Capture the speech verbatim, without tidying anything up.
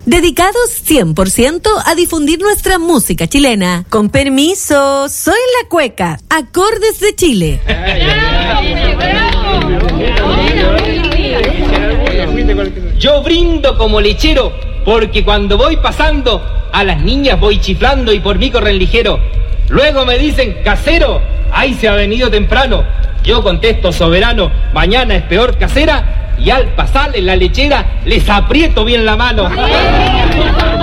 dedicados cien por ciento a difundir nuestra música chilena. Con permiso, soy la cueca, acordes de Chile. Yo brindo como lechero, porque cuando voy pasando, a las niñas voy chiflando y por mí corren ligero. Luego me dicen, casero, ahí se ha venido temprano. Yo contesto, soberano, mañana es peor casera, y al pasar en la lechera les aprieto bien la mano.